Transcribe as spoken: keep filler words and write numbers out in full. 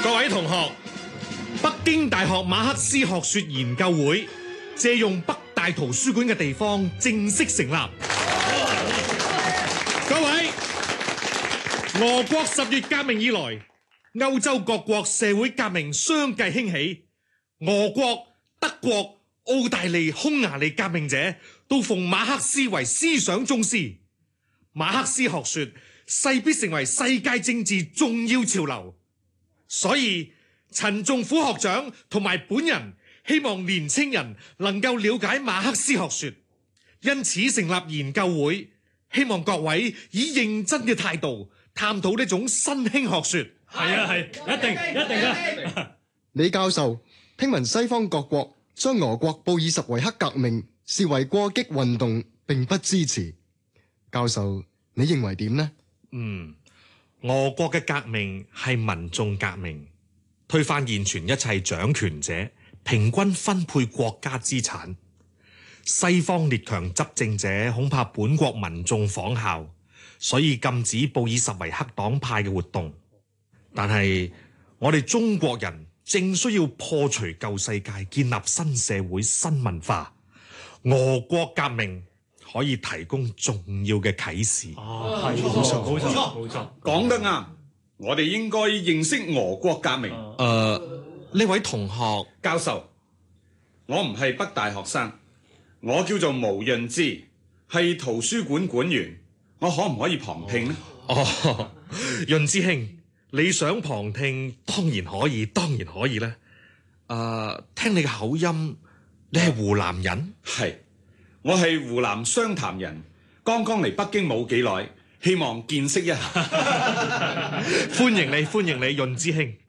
各位同學，北京大學馬克思學說研究會借用北大圖書館嘅地方正式成立。各位，俄國十月革命以來，歐洲各國社會革命相繼興起，俄國、德國、奧大利、匈牙利革命者都奉馬克思為思想宗師。馬克思學說勢必成為世界政治重要潮流，所以陳仲甫學長同埋本人希望年青人能夠了解馬克思學說，因此成立研究會，希望各位以認真嘅態度探討呢種新興學說。 係啊係，一定一定啊！ 李教授，聽聞西方各國將俄國布爾什維克革命視為過激運動，並不支持。教授，你認為點呢？ 嗯，俄國嘅革命係民眾革命，推翻現存一切掌權者，平均分配國家資產。西方列強執政者恐怕本國民眾仿效，所以禁止布爾什維克黨派嘅活動。但係我哋中國人正需要破除舊世界，建立新社會、新文化。俄國革命可以提供重要嘅啟示。 哦，係冇錯冇錯冇錯， 講得啱。我哋應該認識俄國革命。 誒、呃，呢位同學教授，我唔係北大學生，我叫做毛潤之，係圖書館館員。我可唔可以旁聽呢？ 哦，潤之兄，你想旁聽當然可以，當然可以啦。誒、呃，聽你嘅口音，你係湖南人？ 係，我係湖南湘潭人，剛剛嚟北京冇幾耐，希望見識一下。 歡迎你，歡迎你，潤之兄。